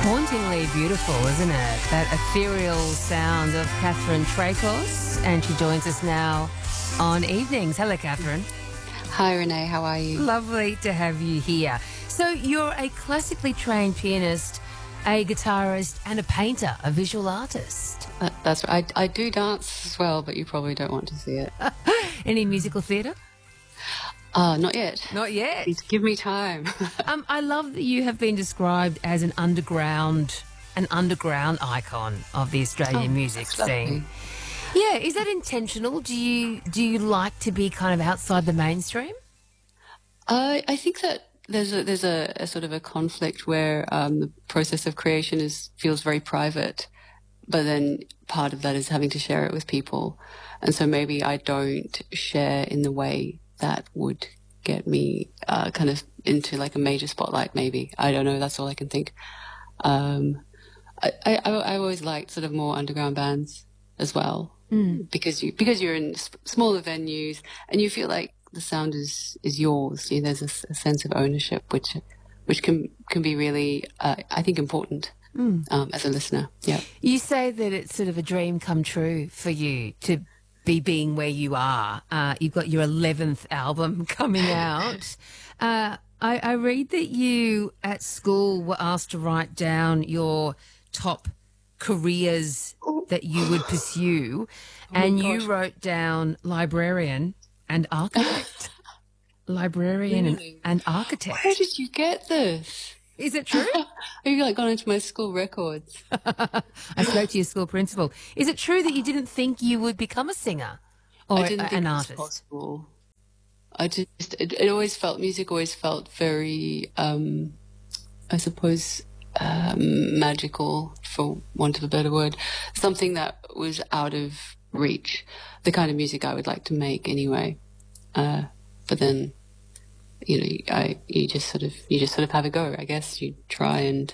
Hauntingly beautiful, isn't it? That ethereal sound of Catherine Tracos, and she joins us now on Evenings. Hello, Catherine. Hi, Renee. How are you? Lovely to have you here. So you're a classically trained pianist, a guitarist, and a painter, a visual artist. That's right. I do dance as well, but you probably don't want to see it. Any musical theatre? Not yet. Not yet. Please give me time. I love that you have been described as an underground icon of the Australian music scene. Yeah, is that intentional? Do you like to be kind of outside the mainstream? I think that there's a sort of a conflict where the process of creation feels very private, but then part of that is having to share it with people, and so maybe I don't share in the way that would get me kind of into like a major spotlight. Maybe, I don't know. That's all I can think. I always liked sort of more underground bands as well, because you're in smaller venues and you feel like the sound is yours. You know, there's a sense of ownership which can be really I think important as a listener. Yeah. You say that it's sort of a dream come true for you to be being where you are. You've got your 11th album coming out. I read that you at school were asked to write down your top careers that you would pursue, and you wrote down librarian and architect. And architect. Where did you get this? Is it true? Have you like gone into my school records? I spoke to your school principal. Is it true that you didn't think you would become a singer or I didn't think an it was artist? possible. It always felt, music always felt very, I suppose, magical, for want of a better word. Something that was out of reach. The kind of music I would like to make anyway. But then, you know, you just sort of have a go. I guess you try and.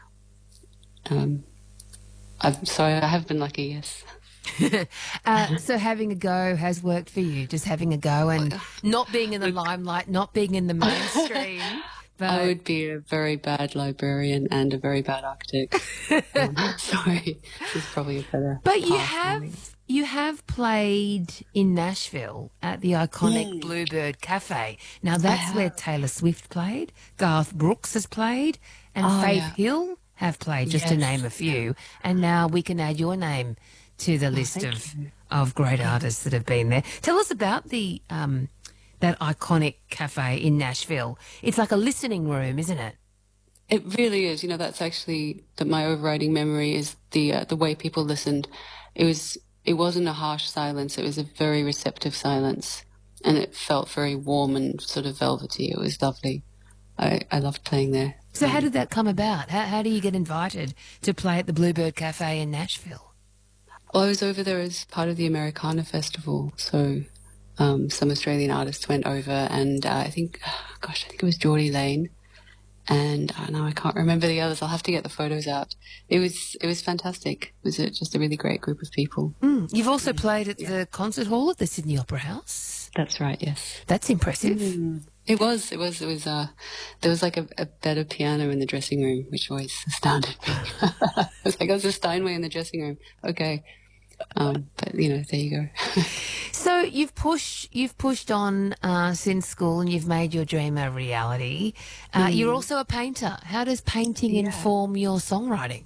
I'm sorry, I have been lucky. Yes. So having a go has worked for you. Just having a go and not being in the limelight, not being in the mainstream. But I would be a very bad librarian and a very bad architect. Sorry, she's probably a better. But path you have played in Nashville at the iconic Bluebird Cafe. Now that's where Taylor Swift played, Garth Brooks has played, and Faith Hill have played, just to name a few. And now we can add your name to the list of great artists that have been there. Tell us about the that iconic cafe in Nashville. It's like a listening room, isn't it? It really is. You know, that's actually my overriding memory is the way people listened. It wasn't a harsh silence. It was a very receptive silence, and it felt very warm and sort of velvety. It was lovely. I loved playing there. So how did that come about? How do you get invited to play at the Bluebird Cafe in Nashville? Well, I was over there as part of the Americana Festival, so some Australian artists went over, and I think it was Geordie Lane, and now I can't remember the others. I'll have to get the photos out. It was fantastic. It was just a really great group of people. You've also played at the concert hall at the Sydney Opera House. That's right. Yes, that's impressive. It was. There was like a better piano in the dressing room, which always astounded me. I was like, there's a Steinway in the dressing room. Okay. But you know, there you go. So you've pushed on since school, and you've made your dream a reality. You're also a painter. How does painting inform your songwriting?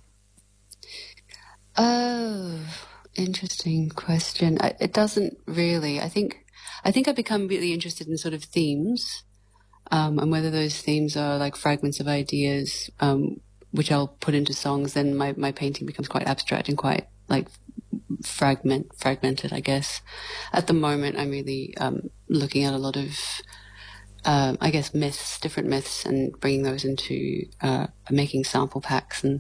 Oh, interesting question. It doesn't really. I think I've become really interested in sort of themes, and whether those themes are like fragments of ideas, which I'll put into songs. Then my painting becomes quite abstract and quite like fragmented, I guess. At the moment, I'm really looking at a lot of, I guess, different myths, and bringing those into making sample packs and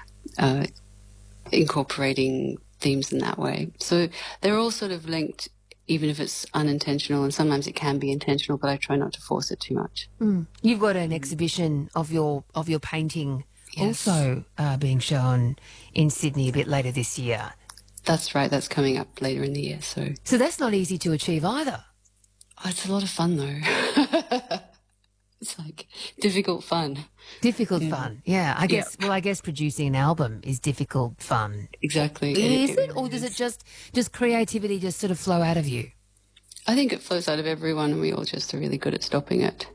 incorporating themes in that way. So they're all sort of linked, even if it's unintentional, and sometimes it can be intentional, but I try not to force it too much. You've got an exhibition of your painting also being shown in Sydney a bit later this year. That's right. That's coming up later in the year. So that's not easy to achieve either. Oh, it's a lot of fun, though. It's like difficult fun. Difficult fun. Yeah. I guess producing an album is difficult fun. Exactly. Is it? Really Or does is. it just creativity just sort of flow out of you? I think it flows out of everyone, and we all just are really good at stopping it.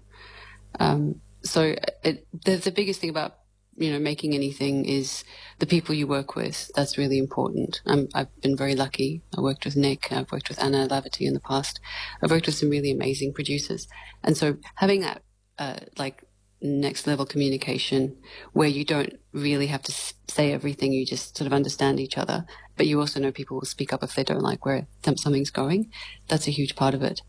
So the biggest thing about making anything is the people you work with. That's really important. I've been very lucky. I worked with Nick. I've worked with Anna Laverty in the past. I've worked with some really amazing producers, and so having that like next level communication where you don't really have to say everything, you just sort of understand each other, but you also know people will speak up if they don't like where something's going. That's a huge part of it.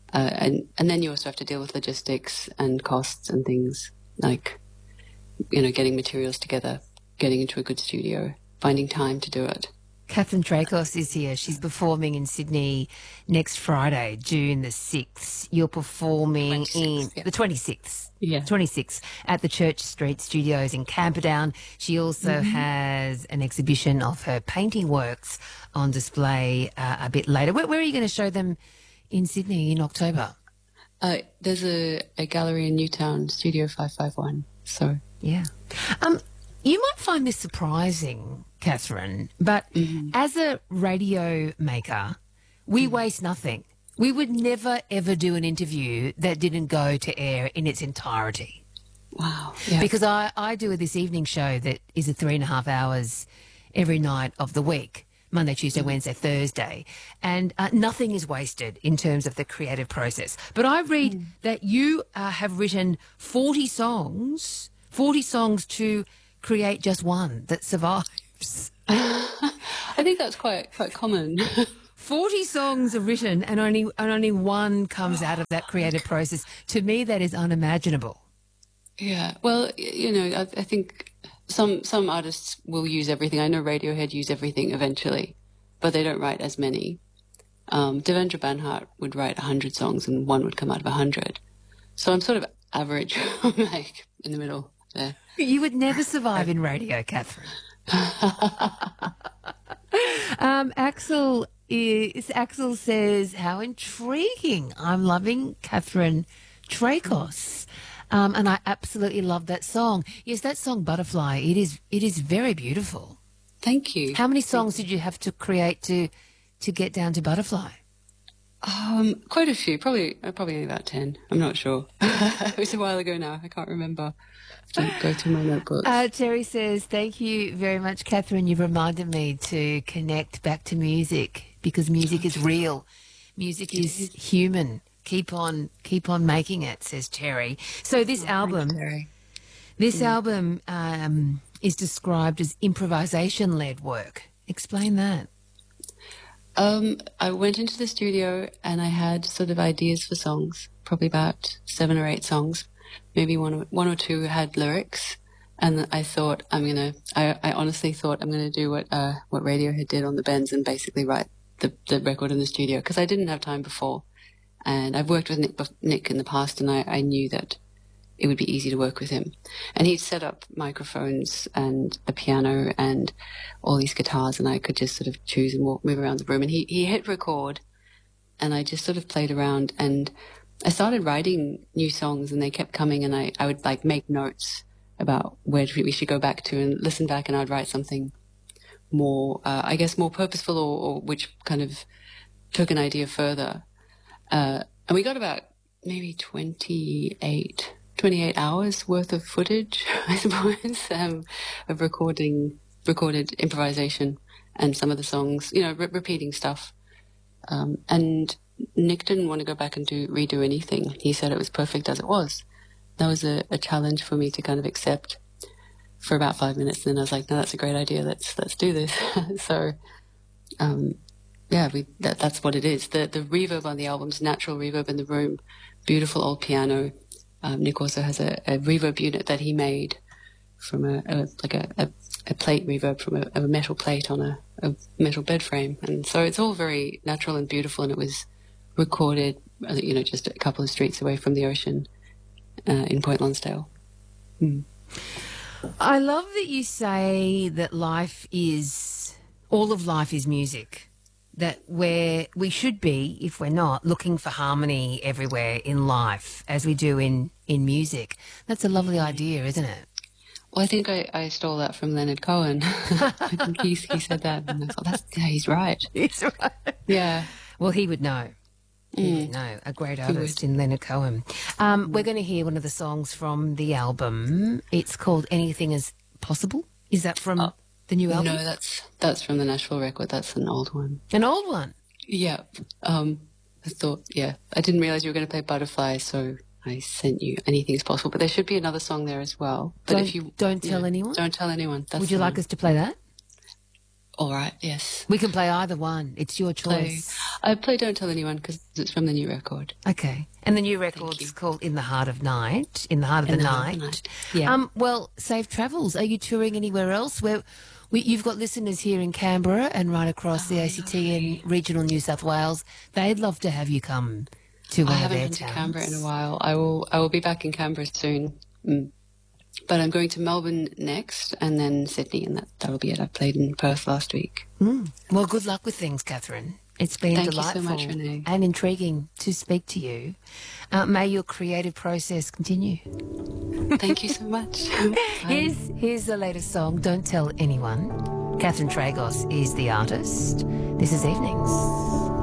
And then you also have to deal with logistics and costs and things like, getting materials together, getting into a good studio, finding time to do it. Catherine Tracos is here. She's performing in Sydney next Friday, June the 6th. You're performing 26th, the 26th. Yeah. 26th at the Church Street Studios in Camperdown. She also has an exhibition of her painting works on display a bit later. Where are you going to show them in Sydney in October? There's a gallery in Newtown, Studio 551. So yeah. You might find this surprising, Catherine, but as a radio maker, we waste nothing. We would never, ever do an interview that didn't go to air in its entirety. Wow. Yeah. Because I do this evening show that is a 3.5 hours every night of the week, Monday, Tuesday, Wednesday, Thursday, and nothing is wasted in terms of the creative process. But I read that you have written 40 songs to create just one that survives. I think that's quite common. 40 songs are written and only one comes out of that creative process. To me, that is unimaginable. Yeah. Well, I think some artists will use everything. I know Radiohead use everything eventually, but they don't write as many. Devendra Banhart would write 100 songs and one would come out of 100. So I'm sort of average, like in the middle there. You would never survive in radio, Catherine. Axel says, how intriguing. I'm loving Catherine Tracos. And I absolutely love that song. Yes, that song Butterfly, it is very beautiful. Thank you. How many songs did you have to create to get down to Butterfly? Quite a few, probably about 10. I'm not sure. It was a while ago now. I can't remember. To go through my notebooks. Terry says, thank you very much, Catherine. You've reminded me to connect back to music because music is real. Music is human. Keep on making it, says Terry. So this album, is described as improvisation-led work. Explain that. I went into the studio and I had sort of ideas for songs, probably about 7 or 8 songs. Maybe one or two had lyrics, and I thought I honestly thought I'm gonna do what Radiohead did on the Bends and basically write the record in the studio because I didn't have time before, and I've worked with Nick in the past, and I knew that it would be easy to work with him, and he'd set up microphones and a piano and all these guitars, and I could just sort of choose and move around the room, and he hit record, and I just sort of played around and I started writing new songs and they kept coming, and I would like make notes about where we should go back to and listen back, and I'd write something more, I guess more purposeful or which kind of took an idea further. And we got about maybe 28 hours worth of footage, I suppose, of recorded improvisation and some of the songs, repeating stuff. And Nick didn't want to go back and redo anything. He said it was perfect as it was. That was a challenge for me to kind of accept for about 5 minutes. And then I was like, no, that's a great idea. Let's do this. So, that's what it is. The reverb on the album's natural reverb in the room, beautiful old piano. Nick also has a reverb unit that he made from a plate reverb from a metal plate on a metal bed frame. And so it's all very natural and beautiful, and it was recorded, just a couple of streets away from the ocean in Point Lonsdale. I love that you say that all of life is music, that we should be, if we're not, looking for harmony everywhere in life, as we do in in music. That's a lovely idea, isn't it? Well, I think I stole that from Leonard Cohen. I think he said that, and I thought, he's right. He's right. Yeah. Well, he would know. He would know. A great artist in Leonard Cohen. We're going to hear one of the songs from the album. It's called Anything Is Possible. Is that from the new album? No, that's from the Nashville record. That's an old one. An old one? Yeah. I thought, I didn't realize you were going to play Butterfly, so I sent you Anything Is Possible. But there should be another song there as well. But if you don't tell anyone? Don't tell anyone. Would you like us to play that? All right, yes. We can play either one. It's your choice. I play Don't Tell Anyone because it's from the new record. Okay. And the new record's called In the Heart of Night. In the Heart of the Night. Yeah. Well, safe travels. Are you touring anywhere else? You've got listeners here in Canberra and right across the ACT and regional New South Wales. They'd love to have you come to one of their towns. I haven't been to Canberra in a while. I will be back in Canberra soon. But I'm going to Melbourne next and then Sydney, and that'll be it. I played in Perth last week. Well, good luck with things, Catherine. It's been delightful so much, Renee. And intriguing to speak to you. May your creative process continue. Thank you so much. Here's the latest song, Don't Tell Anyone. Catherine Tragos is the artist. This is Evenings.